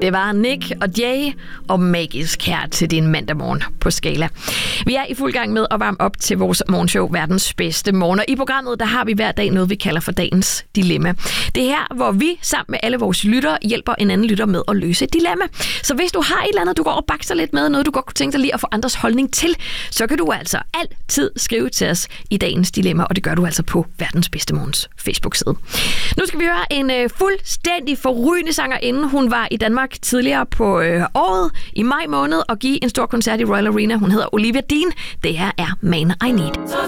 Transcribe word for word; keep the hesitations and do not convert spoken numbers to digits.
Det var Nick og Jay og Magisk her til din mandag morgen på Skala. Vi er i fuld gang med at varme op til vores morgenshow Verdens Bedste Morgen. Og i programmet, der har vi hver dag noget, vi kalder for dagens dilemma. Det er her, hvor vi sammen med alle vores lyttere hjælper en anden lytter med at løse et dilemma. Så hvis du har et eller andet, du går og bakser lidt med, noget du godt kunne tænke dig lige at få andres holdning til, så kan du altså altid skrive til os i dagens dilemma, og det gør du altså på Verdens Bedste Morgens Facebook-side. Nu skal vi høre en øh, fuldstændig forrygende sanger, inden hun var i Danmark tidligere på øh, året i maj måned og give en stor koncert i Royal Arena. Hun hedder Olivia Dean. Det her er Man I Need.